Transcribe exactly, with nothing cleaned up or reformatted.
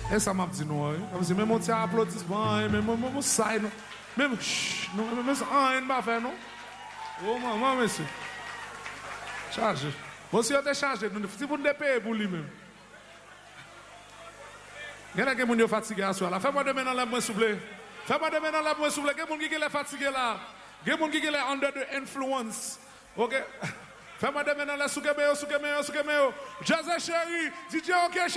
Et ça m'a dit non. Comme si même mon petit applaudissement, même mon saille, non. Même, non, même ça, rien ne va faire, non. Oh, maman, monsieur. Chargé. Monsieur, t'es chargé. Si vous ne payez pour lui-même. Il y a des gens qui sont fatigués à soi. Fais-moi demain dans la main, s'il vous plaît. Fais-moi demain dans la main, s'il vous plaît. Il y a des gens qui sont fatigués là. Il y a des gens qui sont under the influence. Ok? Fais-moi demain dans la soukemeo, soukemeo, soukemeo. Jazz chéri. D J, ok, chéri.